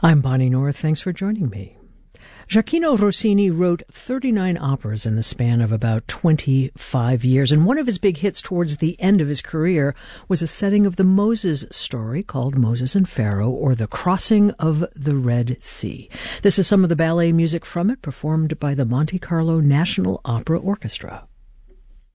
I'm Bonnie North. Thanks for joining me. Gioachino Rossini wrote 39 operas in the span of about 25 years, and one of his big hits towards the end of his career was a setting of the Moses story called Moses and Pharaoh, or The Crossing of the Red Sea. This is some of the ballet music from it, performed by the Monte Carlo National Opera Orchestra.